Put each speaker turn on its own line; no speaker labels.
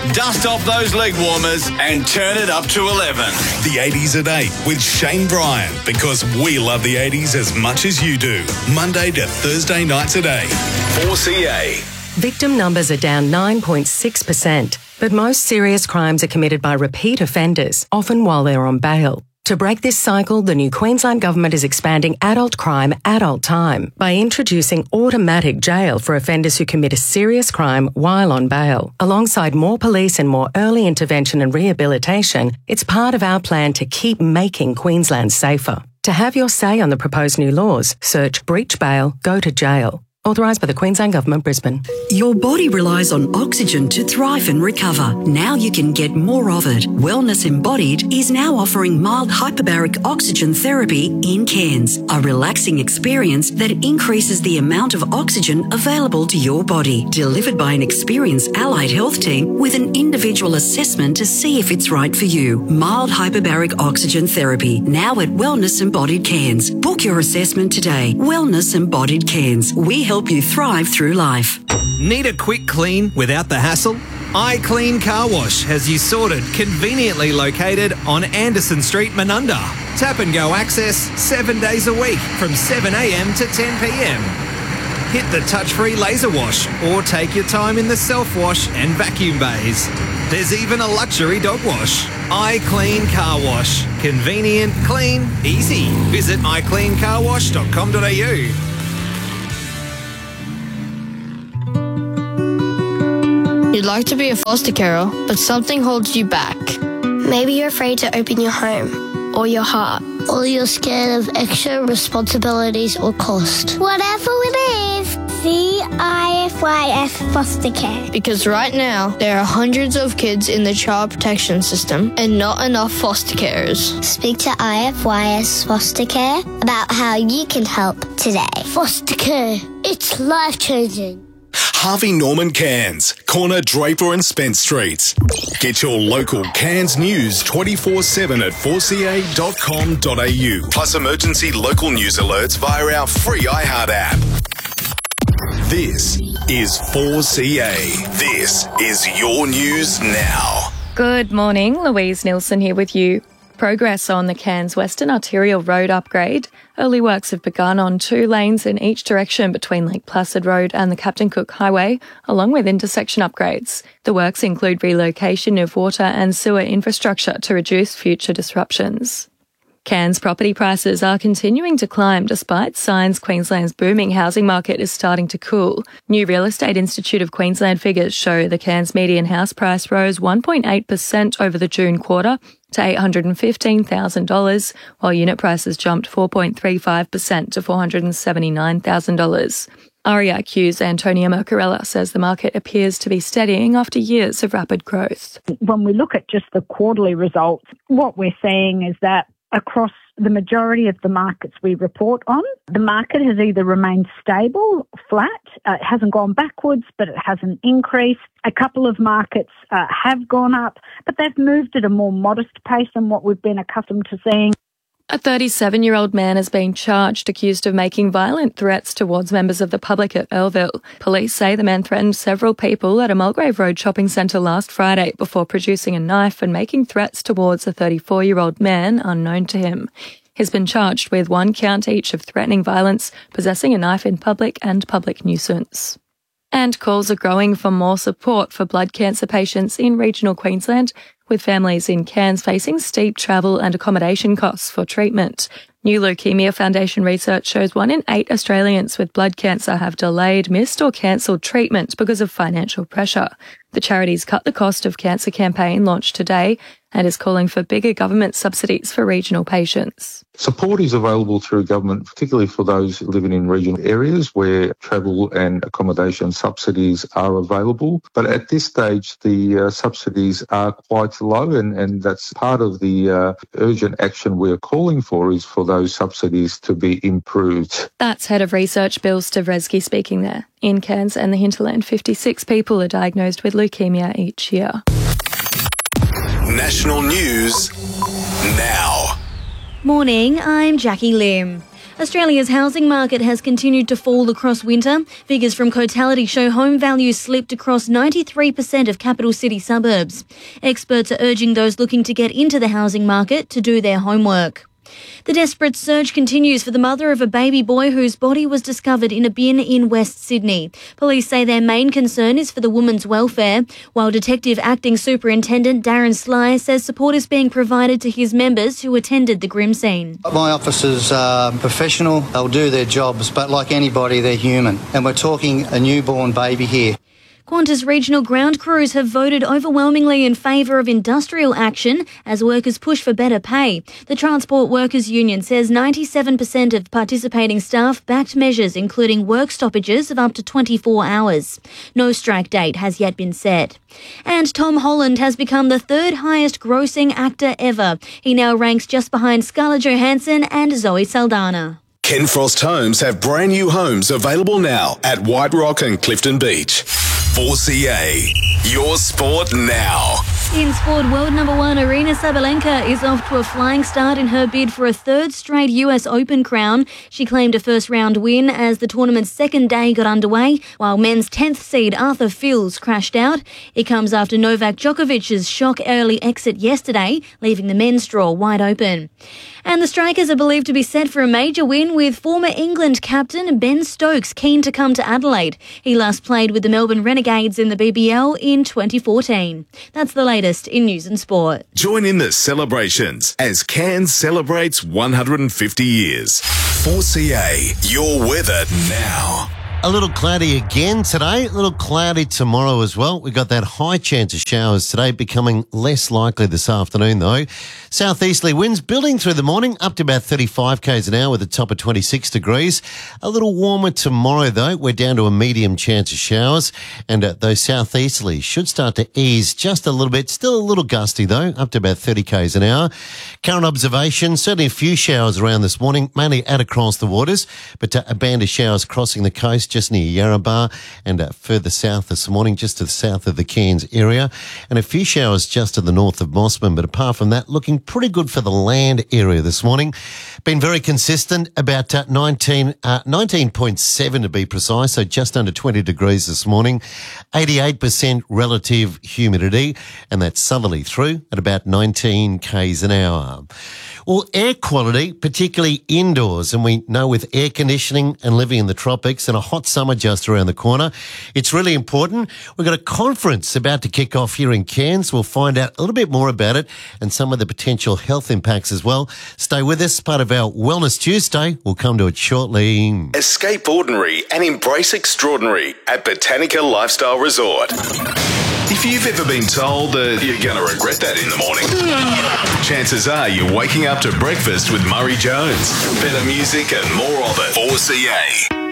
Dust off those leg warmers and turn it up to 11.
The 80s at 8 with Shane Bryan, because we love the 80s as much as you do. Monday to Thursday nights at 8. 4CA.
Victim numbers are down 9.6%, but most serious crimes are committed by repeat offenders, often while they're on bail. To break this cycle, the new Queensland Government is expanding adult crime, adult time by introducing automatic jail for offenders who commit a serious crime while on bail. Alongside more police and more early intervention and rehabilitation, it's part of our plan to keep making Queensland safer. To have your say on the proposed new laws, search Breach Bail, Go to Jail. Authorised by the Queensland Government, Brisbane.
Your body relies on oxygen to thrive and recover. Now you can get more of it. Wellness Embodied is now offering mild hyperbaric oxygen therapy in Cairns, a relaxing experience that increases the amount of oxygen available to your body. Delivered by an experienced allied health team with an individual assessment to see if it's right for you. Mild hyperbaric oxygen therapy, now at Wellness Embodied Cairns. Book your assessment today. Wellness Embodied Cairns. We help you thrive through life.
Need a quick clean without the hassle? iClean Car Wash has you sorted, conveniently located on Anderson Street, Menunda. Tap and go access 7 days a week from 7 a.m. to 10 p.m. Hit the touch-free laser wash or take your time in the self-wash and vacuum bays. There's even a luxury dog wash. iClean Car Wash. Convenient, clean, easy. Visit icleancarwash.com.au.
You'd like to be a foster carer, but something holds you back.
Maybe you're afraid to open your home or your heart.
Or you're scared of extra responsibilities or cost.
Whatever it is, CIFYS Foster Care.
Because right now, there are hundreds of kids in the child protection system and not enough foster carers.
Speak to IFYS Foster Care about how you can help today.
Foster care, it's life-changing.
Harvey Norman Cairns, corner Draper and Spence Streets. Get your local Cairns news 24/7 at 4ca.com.au. Plus emergency local news alerts via our free iHeart app. This is 4CA. This is your news now.
Good morning, Louise Nilsson here with you. Progress on the Cairns Western Arterial Road upgrade. Early works have begun on 2 lanes in each direction between Lake Placid Road and the Captain Cook Highway, along with intersection upgrades. The works include relocation of water and sewer infrastructure to reduce future disruptions. Cairns property prices are continuing to climb despite signs Queensland's booming housing market is starting to cool. New Real Estate Institute of Queensland figures show the Cairns median house price rose 1.8% over the June quarter to $815,000, while unit prices jumped 4.35% to $479,000. REIQ's Antonia Mercarella says the market appears to be steadying after years of rapid growth.
When we look at just the quarterly results, what we're seeing is that across the majority of the markets we report on, the market has either remained stable, flat, it hasn't gone backwards, but it hasn't increased. A couple of markets have gone up, but they've moved at a more modest pace than what we've been accustomed to seeing.
A 37-year-old man has been charged accused of making violent threats towards members of the public at Earlville. Police say the man threatened several people at a Mulgrave Road shopping centre last Friday before producing a knife and making threats towards a 34-year-old man unknown to him. He's been charged with 1 count each of threatening violence, possessing a knife in public and public nuisance. And calls are growing for more support for blood cancer patients in regional Queensland, with families in Cairns facing steep travel and accommodation costs for treatment. New Leukemia Foundation research shows 1 in 8 Australians with blood cancer have delayed, missed or cancelled treatment because of financial pressure. The charity's Cut the Cost of Cancer campaign launched today and is calling for bigger government subsidies for regional patients.
Support is available through government, particularly for those living in regional areas where travel and accommodation subsidies are available. But at this stage, the subsidies are quite low, and that's part of the urgent action we're calling for, is for those subsidies to be improved.
That's Head of Research Bill Stavresky speaking there. In Cairns and the hinterland, 56 people are diagnosed with leukemia each year.
National news now.
Morning, I'm Jackie Lim. Australia's housing market has continued to fall across winter. Figures from Cotality show home values slipped across 93% of capital city suburbs. Experts are urging those looking to get into the housing market to do their homework. The desperate search continues for the mother of a baby boy whose body was discovered in a bin in West Sydney. Police say their main concern is for the woman's welfare, while Detective Acting Superintendent Darren Sly says support is being provided to his members who attended the grim scene.
My officers are professional, they'll do their jobs, but like anybody, they're human. And we're talking a newborn baby here.
Qantas regional ground crews have voted overwhelmingly in favour of industrial action as workers push for better pay. The Transport Workers Union says 97% of participating staff backed measures including work stoppages of up to 24 hours. No strike date has yet been set. And Tom Holland has become the third highest grossing actor ever. He now ranks just behind Scarlett Johansson and Zoe Saldana.
Ken Frost Homes have brand new homes available now at White Rock and Clifton Beach. 4CA, your sport now.
In sport, world number one Aryna Sabalenka is off to a flying start in her bid for a third straight US Open crown. She claimed a first-round win as the tournament's second day got underway, while men's 10th seed Arthur Fils crashed out. It comes after Novak Djokovic's shock early exit yesterday, leaving the men's draw wide open. And the Strikers are believed to be set for a major win, with former England captain Ben Stokes keen to come to Adelaide. He last played with the Melbourne Renegades in the BBL in 2014. That's the latest in news and sport.
Join in the celebrations as Cairns celebrates 150 years. 4CA, your weather now.
A little cloudy again today, a little cloudy tomorrow as well. We've got that high chance of showers today, becoming less likely this afternoon though. Southeasterly winds building through the morning up to about 35 k's an hour with a top of 26 degrees. A little warmer tomorrow though. We're down to a medium chance of showers, and those southeasterly should start to ease just a little bit. Still a little gusty though, up to about 30 k's an hour. Current observation, certainly a few showers around this morning, mainly out across the waters, but a band of showers crossing the coast just near Yarrabah and further south this morning, just to the south of the Cairns area, and a few showers just to the north of Mossman. But apart from that, looking pretty good for the land area this morning. Been very consistent, about 19.7 to be precise, so just under 20 degrees this morning. 88% relative humidity, and that's southerly through at about 19 k's an hour. Well, air quality, particularly indoors, and we know with air conditioning and living in the tropics and a hot summer just around the corner, it's really important. We've got a conference about to kick off here in Cairns. We'll find out a little bit more about it and some of the potential health impacts as well. Stay with us, part of our Wellness Tuesday. We'll come to it shortly.
Escape ordinary and embrace extraordinary at Botanica Lifestyle Resort. If you've ever been told that you're going to regret that in the morning, chances are you're waking up to breakfast with Murray Jones. Better music and more of it. 4CA.